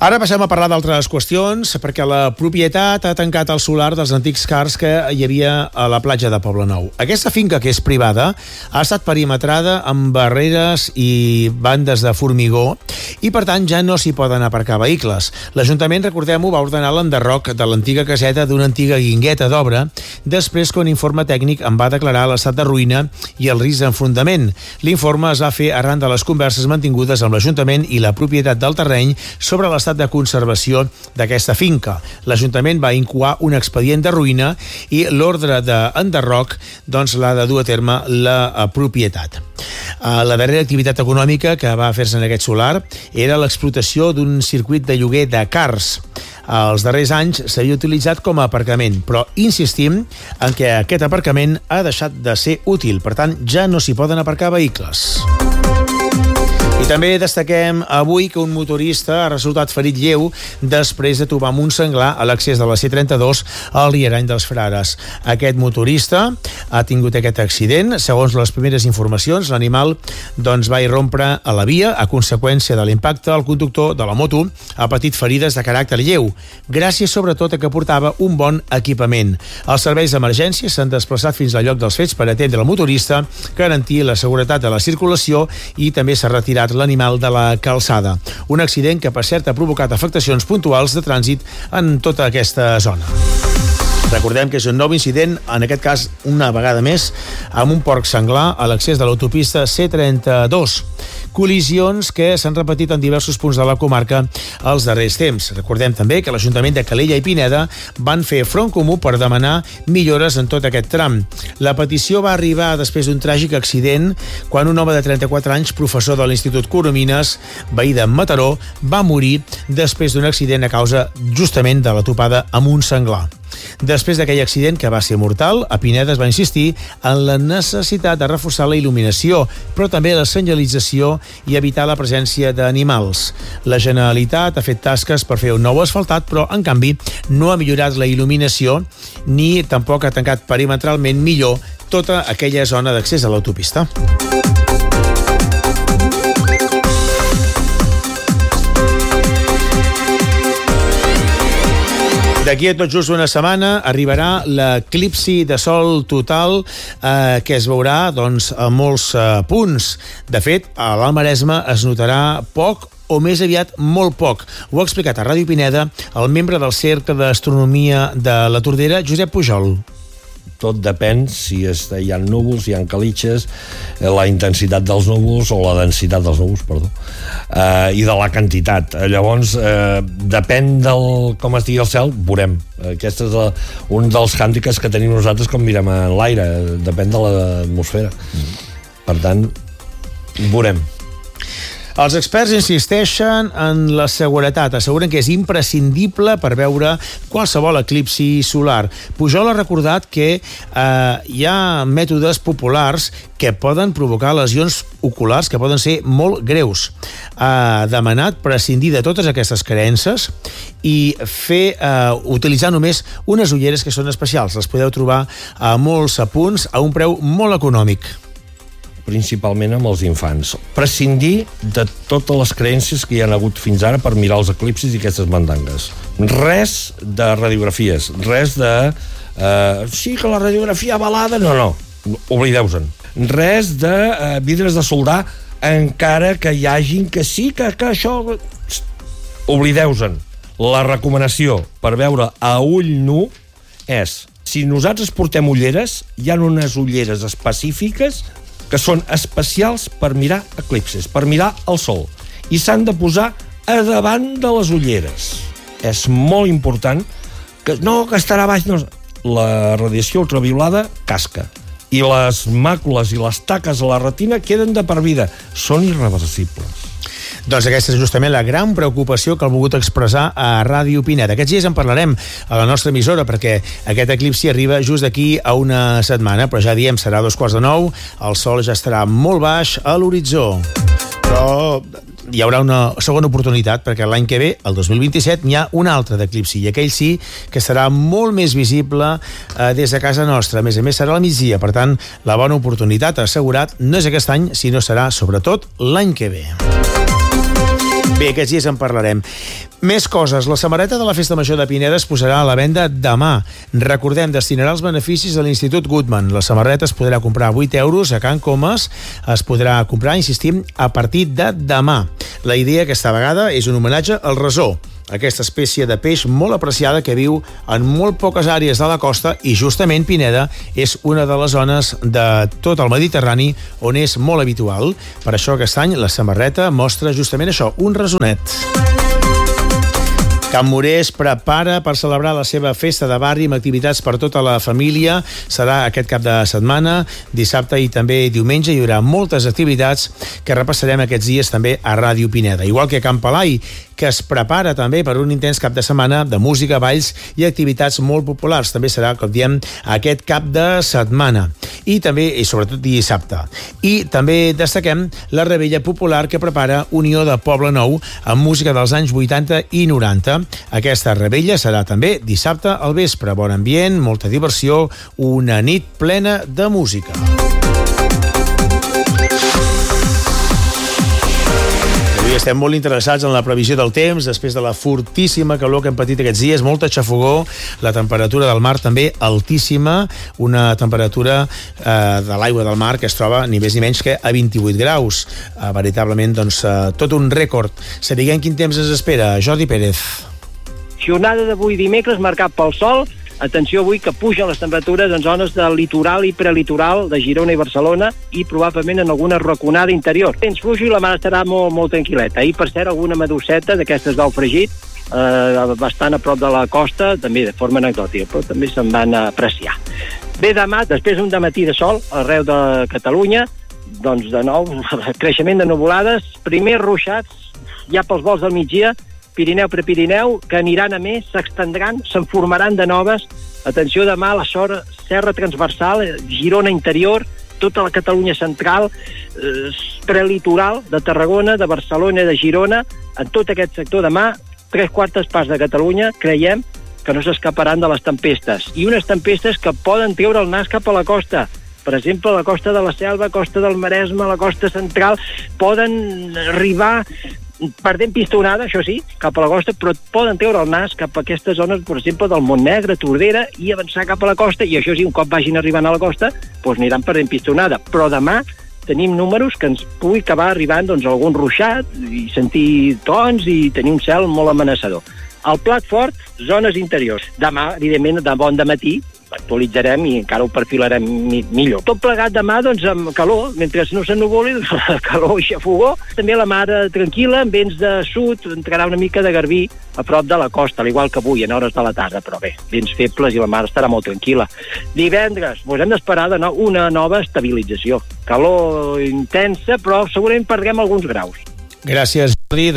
Ara passem a parlar d'altres qüestions, perquè la propietat ha tancat el solar dels antics cars que hi havia a la platja de Poblenou. Aquesta finca, que és privada, ha estat perimetrada amb barreres i bandes de formigó i, per tant, ja no s'hi poden aparcar vehicles. L'Ajuntament, recordem-ho, va ordenar l'enderroc de l'antiga caseta d'una antiga guingueta d'obra, després que un informe tècnic en va declarar l'estat de ruïna i el risc d'enfrontament. L'informe es va fer arran de les converses mantingudes amb l'Ajuntament i la propietat del terreny sobre l'estat de conservació d'aquesta finca. L'Ajuntament va incoar un expedient de ruïna i l'ordre d'enderroc l'ha de dur a terme la propietat. La darrera activitat econòmica que va fer-se en aquest solar era l'explotació d'un circuit de lloguer de cars. Els darrers anys s'havia utilitzat com a aparcament, però insistim en que aquest aparcament ha deixat de ser útil, per tant ja no s'hi poden aparcar vehicles. I també destaquem avui que un motorista ha resultat ferit lleu després de trobar amb un senglar a l'accés de la C32 al Rierany dels Frares. Aquest motorista ha tingut aquest accident. Segons les primeres informacions, l'animal va irrompre a la via. A conseqüència de l'impacte, el conductor de la moto ha patit ferides de caràcter lleu, gràcies sobretot a que portava un bon equipament. Els serveis d'emergència s'han desplaçat fins al lloc dels fets per atendre el motorista, garantir la seguretat de la circulació i també s'ha retirat l'animal de la calçada. Un accident que, per cert, ha provocat afectacions puntuals de trànsit en tota aquesta zona. Recordem que és un nou incident, en aquest cas una vegada més, amb un porc senglar a l'accés de l'autopista C32. Col·lisions que s'han repetit en diversos punts de la comarca els darrers temps. Recordem també que l'Ajuntament de Calella i Pineda van fer front comú per demanar millores en tot aquest tram. La petició va arribar després d'un tràgic accident quan un home de 34 anys, professor de l'Institut Coromines, veí de Mataró, va morir després d'un accident a causa justament de la topada amb un senglar. Després d'aquell accident, que va ser mortal, a Pineda es va insistir en la necessitat de reforçar la il·luminació, però també la senyalització i evitar la presència d'animals. La Generalitat ha fet tasques per fer un nou asfaltat, però, en canvi, no ha millorat la il·luminació ni tampoc ha tancat perimetralment millor tota aquella zona d'accés a l'autopista. D'aquí a tot just una setmana arribarà l'eclipsi de sol total que es veurà a molts punts. De fet, a l'Alt Maresme es notarà poc o més aviat molt poc. Ho ha explicat a Ràdio Pineda el membre del Cercle d'Astronomia de la Tordera, Josep Pujol. Tot depèn si hi ha núvols, hi ha calitxes, la intensitat dels núvols o la densitat dels núvols, i de la quantitat. Llavors, depèn del com estigui el cel, veurem. Aquest és un dels hàndicaps que tenim nosaltres quan mirem en l'aire. Depèn de l'atmosfera. Per tant, veurem. Els experts insisteixen en la seguretat. Asseguren que és imprescindible per veure qualsevol eclipsi solar. Pujol ha recordat que hi ha mètodes populars que poden provocar lesions oculars que poden ser molt greus. Ha demanat prescindir de totes aquestes creences i utilitzar només unes ulleres que són especials. Les podeu trobar a molts punts a un preu molt econòmic. Principalment amb els infants. Prescindir de totes les creences que hi ha hagut fins ara per mirar els eclipsis i aquestes mandangues. Res de radiografies, res de... sí, que la radiografia avalada... No, oblideu-se'n. Res de vidres de soldar, encara que hi hagin que sí, que això... Oblideu-se'n. La recomanació per veure a ull nu és, si nosaltres portem ulleres, hi ha unes ulleres específiques que són especials per mirar eclipsis, per mirar el sol, i s'han de posar a davant de les ulleres. És molt important que estarà a baix. No. La radiació ultraviolada casca, i les màcules i les taques a la retina queden de per vida. Són irreversibles. Doncs aquesta és justament la gran preocupació que ha volgut expressar a Ràdio Pineda. Aquests dies en parlarem a la nostra emissora, perquè aquest eclipsi arriba just d'aquí a una setmana, però ja diem, serà a 8:45, el sol ja estarà molt baix a l'horitzó. Però hi haurà una segona oportunitat, perquè l'any que ve, el 2027, n'hi ha un altre d'eclipsi, i aquell sí que serà molt més visible des de casa nostra. A més serà a la migdia, per tant, la bona oportunitat assegurat no és aquest any, sinó serà sobretot l'any que ve. Bé, aquests dies en parlarem. Més coses. La samarreta de la Festa Major de Pineda es posarà a la venda demà. Recordem, destinarà els beneficis de l'Institut Goodman. La samarreta es podrà comprar a 8 euros a Can Comas. Es podrà comprar, insistim, a partir de demà. La idea aquesta vegada és un homenatge al resó, aquesta espècie de peix molt apreciada que viu en molt poques àrees de la costa, i justament Pineda és una de les zones de tot el Mediterrani on és molt habitual. Per això aquest any la samarreta mostra justament això, un resonet. Can Moré es prepara per celebrar la seva festa de barri amb activitats per tota la família. Serà aquest cap de setmana, dissabte i també diumenge. Hi haurà moltes activitats que repassarem aquests dies també a Ràdio Pineda. Igual que Can Palai, que es prepara també per un intens cap de setmana de música, balls i activitats molt populars. També serà, com diem, aquest cap de setmana. I també, i sobretot dissabte. I també destaquem la revetlla popular que prepara Unió de Poble Nou amb música dels anys 80 i 90. Aquesta revetlla serà també dissabte al vespre. Bon ambient, molta diversió, una nit plena de música. Avui estem molt interessats en la previsió del temps, després de la fortíssima calor que hem patit aquests dies, molta xafogor, la temperatura del mar també altíssima, una temperatura de l'aigua del mar que es troba ni més ni menys que a 28 graus. Veritablement, doncs, tot un rècord. Sapiguem quin temps ens espera. Jordi Pérez. Jornada d'avui dimecres marcat pel sol. Atenció avui que pugen les temperatures en zones del litoral i prelitoral de Girona i Barcelona i probablement en alguna raconada interior. Temps fluix i la mar estarà molt tranquil·leta. Ahir, per cert, alguna medusseta d'aquestes d'ou fregit, bastant a prop de la costa, també de forma anecdòtica, però també se'n van apreciar. Bé, demà, després d'un dematí de sol arreu de Catalunya, doncs de nou, creixement de nuvolades, primers ruixats ja pels vols del migdia, Pirineu Prepirineu, que aniran a més, s'extendran, se'n formaran de noves. Atenció, demà a la serra transversal, Girona interior, tota la Catalunya central, prelitoral de Tarragona, de Barcelona i de Girona, en tot aquest sector demà, 3/4 parts de Catalunya, creiem que no s'escaparan de les tempestes. I unes tempestes que poden treure el nas cap a la costa. Per exemple, la costa de la Selva, costa del Maresme, la costa central, poden arribar perdent pistonada, això sí, cap a la costa, però poden treure el nas cap a aquestes zones, per exemple, del Montnegre, Tordera, i avançar cap a la costa, i això sí, un cop vagin arribant a la costa, doncs aniran perdent pistonada. Però demà tenim números que ens pugui acabar arribant doncs, algun ruixat, i sentir tons, i tenir un cel molt amenaçador. Al plat fort, zones interiors. Demà, evidentment, de bon dematí, actualitzarem i encara ho perfilarem millor. Tot plegat demà, doncs, amb calor, mentre no s'ennuvoli, calor i xafogó. També la mar tranquil·la, amb vents de sud, entrarà una mica de garbí a prop de la costa, al igual que avui, en hores de la tarda, però bé, vents febles i la mar estarà molt tranquil·la. Divendres, doncs hem d'esperar de nou una nova estabilització. Calor intensa, però segurament perdrem alguns graus. Gràcies, Jordi.